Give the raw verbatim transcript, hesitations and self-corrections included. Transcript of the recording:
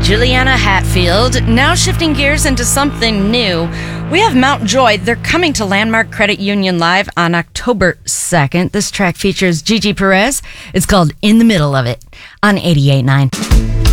Juliana Hatfield. Now shifting gears into something new. We have Mount Joy. They're coming to Landmark Credit Union Live on October second. This track features Gigi Perez. It's called In the Middle of It on eighty-eight point nine.